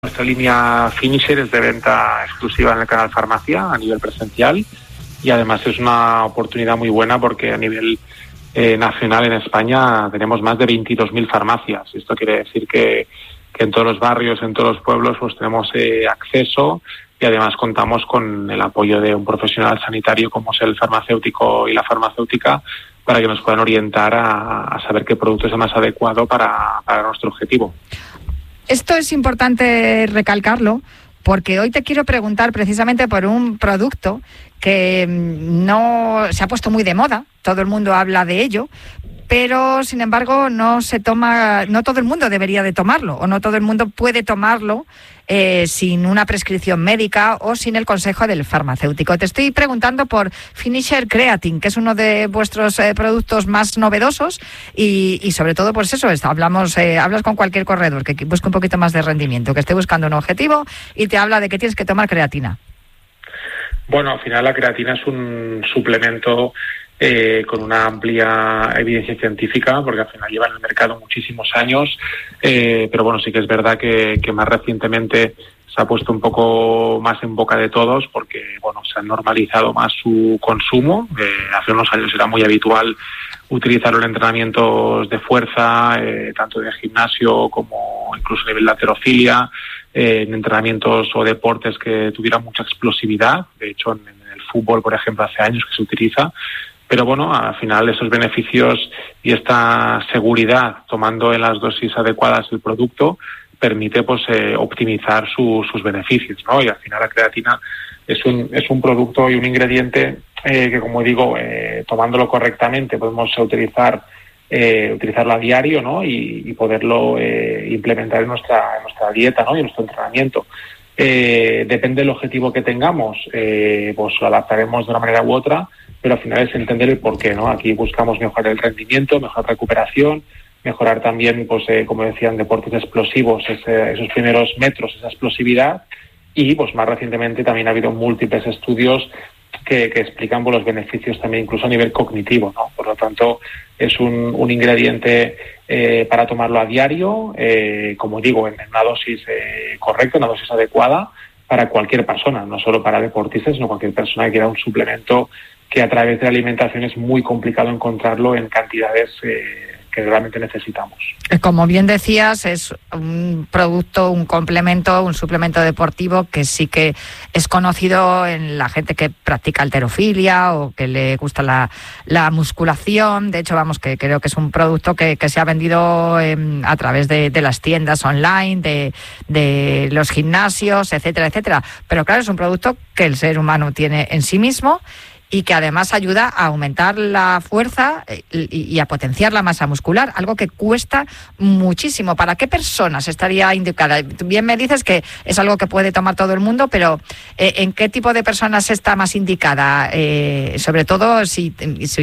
Nuestra línea Finisher es de venta exclusiva en el canal Farmacia a nivel presencial y además es una oportunidad muy buena porque a nivel nacional en España tenemos más de 22.000 farmacias. Esto quiere decir que en todos los barrios, en todos los pueblos, pues tenemos acceso y además contamos con el apoyo de un profesional sanitario como es el farmacéutico y la farmacéutica para que nos puedan orientar a saber qué producto es el más adecuado para nuestro objetivo. Esto es importante recalcarlo porque hoy te quiero preguntar precisamente por un producto que no se ha puesto muy de moda, todo el mundo habla de ello, pero sin embargo no todo el mundo debería de tomarlo o no todo el mundo puede tomarlo sin una prescripción médica o sin el consejo del farmacéutico. Te estoy preguntando por Finisher Creatine, que es uno de vuestros productos más novedosos y sobre todo pues eso, hablas con cualquier corredor que busque un poquito más de rendimiento, que esté buscando un objetivo y te habla de que tienes que tomar creatina. Bueno, al final la creatina es un suplemento con una amplia evidencia científica, porque al final lleva en el mercado muchísimos años, pero bueno, sí que es verdad que más recientemente se ha puesto un poco más en boca de todos, porque bueno, se ha normalizado más su consumo. Hace unos años era muy habitual utilizarlo en entrenamientos de fuerza, tanto de gimnasio como incluso a nivel de halterofilia, en entrenamientos o deportes que tuvieran mucha explosividad. De hecho, en el fútbol, por ejemplo, hace años que se utiliza. Pero bueno, al final esos beneficios y esta seguridad, tomando en las dosis adecuadas el producto, permite pues optimizar sus beneficios, ¿no? Y al final la creatina es un producto y un ingrediente que, como digo, tomándolo correctamente podemos utilizarlo a diario, ¿no? Y poderlo implementar en nuestra dieta, ¿no? Y en nuestro entrenamiento. Depende del objetivo que tengamos, pues lo adaptaremos de una manera u otra, pero al final es entender el porqué, ¿no? Aquí buscamos mejorar el rendimiento, mejorar recuperación, mejorar también, pues como decían, deportes explosivos, esos primeros metros, esa explosividad, y pues más recientemente también ha habido múltiples estudios que explican pues, los beneficios también incluso a nivel cognitivo, ¿no? Por lo tanto, es un ingrediente para tomarlo a diario, como digo, en una dosis correcta, una dosis adecuada para cualquier persona, no solo para deportistas, sino cualquier persona que quiera un suplemento que a través de la alimentación es muy complicado encontrarlo en cantidades que realmente necesitamos. Como bien decías, es un producto, un complemento, un suplemento deportivo que sí que es conocido en la gente que practica halterofilia o que le gusta la musculación. De hecho, vamos, que creo que es un producto que se ha vendido a través de las tiendas online, de los gimnasios, etcétera, etcétera. Pero claro, es un producto que el ser humano tiene en sí mismo y que además ayuda a aumentar la fuerza y a potenciar la masa muscular, algo que cuesta muchísimo. ¿Para qué personas estaría indicada? Bien me dices que es algo que puede tomar todo el mundo, pero ¿en qué tipo de personas está más indicada? Sobre todo si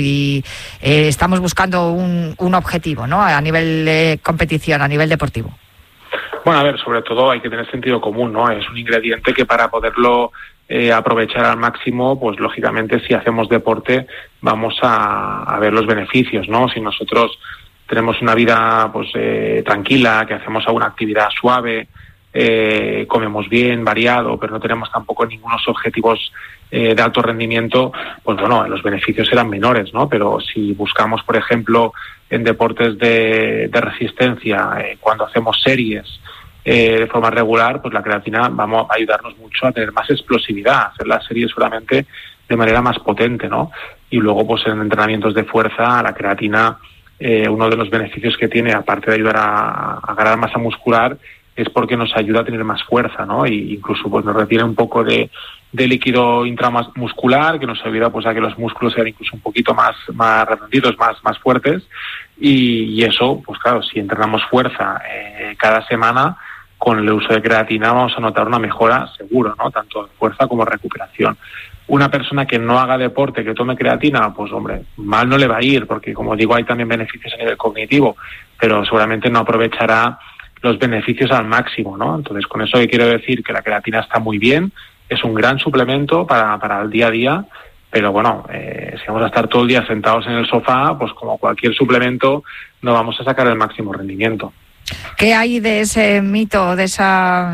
estamos buscando un objetivo, ¿no? A nivel competición, a nivel deportivo. Bueno, a ver, sobre todo hay que tener sentido común, ¿no? Es un ingrediente que para poderlo aprovechar al máximo, pues lógicamente si hacemos deporte vamos a ver los beneficios, ¿no? Si nosotros tenemos una vida pues tranquila, que hacemos alguna actividad suave, comemos bien, variado, pero no tenemos tampoco ningunos objetivos de alto rendimiento, pues bueno, los beneficios serán menores, ¿no? Pero si buscamos, por ejemplo, en deportes de resistencia, cuando hacemos series de forma regular, pues la creatina va a ayudarnos mucho a tener más explosividad, a hacer las series solamente de manera más potente, ¿no? Y luego, pues en entrenamientos de fuerza, la creatina, uno de los beneficios que tiene, aparte de ayudar a ganar masa muscular, es porque nos ayuda a tener más fuerza, ¿no? Y incluso pues nos retiene un poco de líquido intramuscular, que nos ayuda pues a que los músculos sean incluso un poquito más redonditos, más fuertes, y eso, pues claro, si entrenamos fuerza cada semana, con el uso de creatina vamos a notar una mejora seguro, ¿no? Tanto de fuerza como de recuperación. Una persona que no haga deporte, que tome creatina, pues hombre, mal no le va a ir, porque como digo, hay también beneficios a nivel cognitivo, pero seguramente no aprovechará los beneficios al máximo, ¿no? Entonces, con eso quiero decir que la creatina está muy bien, es un gran suplemento para el día a día, pero bueno, si vamos a estar todo el día sentados en el sofá, pues como cualquier suplemento no vamos a sacar el máximo rendimiento. ¿Qué hay de ese mito, de esa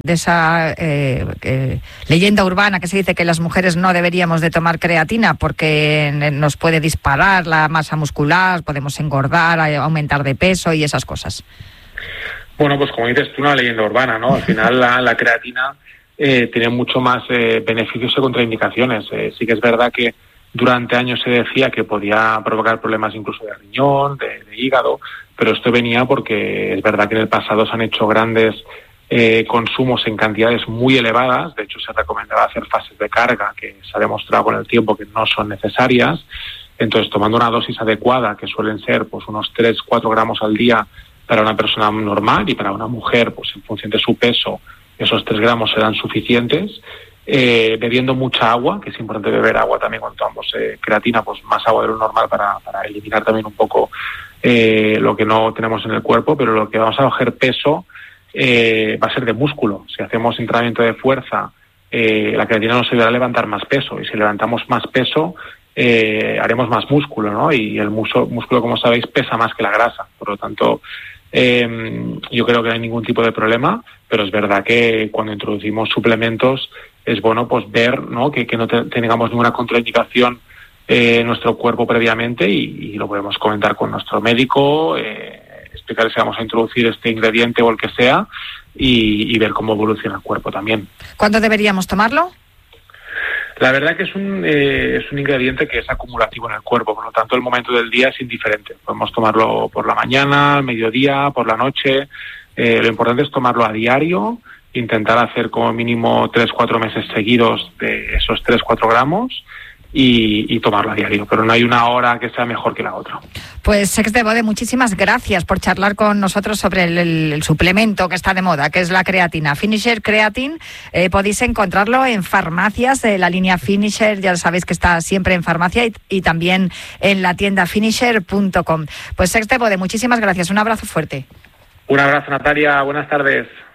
leyenda urbana que se dice que las mujeres no deberíamos de tomar creatina porque nos puede disparar la masa muscular, podemos engordar, aumentar de peso y esas cosas? Bueno, pues como dices tú, una leyenda urbana, ¿no? Al final la creatina tiene mucho más beneficios que contraindicaciones. Sí que es verdad que durante años se decía que podía provocar problemas incluso de riñón, de hígado, pero esto venía porque es verdad que en el pasado se han hecho grandes consumos en cantidades muy elevadas. De hecho, se recomendaba hacer fases de carga que se ha demostrado con el tiempo que no son necesarias. Entonces, tomando una dosis adecuada, que suelen ser pues unos 3-4 gramos al día para una persona normal, y para una mujer, pues en función de su peso, esos 3 gramos serán suficientes. Bebiendo mucha agua, que es importante beber agua también cuando tomamos creatina, pues más agua de lo normal para eliminar también un poco lo que no tenemos en el cuerpo, pero lo que vamos a coger peso va a ser de músculo. Si hacemos entrenamiento de fuerza, la creatina nos ayudará a levantar más peso, y si levantamos más peso haremos más músculo, ¿no? Y el músculo, como sabéis, pesa más que la grasa, por lo tanto yo creo que no hay ningún tipo de problema, pero es verdad que cuando introducimos suplementos es bueno pues ver, ¿no? que no tengamos ninguna contraindicación en nuestro cuerpo previamente, y lo podemos comentar con nuestro médico, explicar si vamos a introducir este ingrediente o el que sea, y ver cómo evoluciona el cuerpo también. ¿Cuándo deberíamos tomarlo? La verdad que es un ingrediente que es acumulativo en el cuerpo, por lo tanto el momento del día es indiferente. Podemos tomarlo por la mañana, al mediodía, por la noche. Lo importante es tomarlo a diario, intentar hacer como mínimo 3-4 meses seguidos de esos 3-4 gramos y tomarlo a diario, pero no hay una hora que sea mejor que la otra. Pues Sex de Bode, muchísimas gracias por charlar con nosotros sobre el suplemento que está de moda, que es la creatina. Finisher Creatine, podéis encontrarlo en farmacias de la línea Finisher, ya sabéis que está siempre en farmacia, y también en la tienda finisher.com. Pues Sex de Bode, muchísimas gracias, un abrazo fuerte. Un abrazo, Natalia, buenas tardes.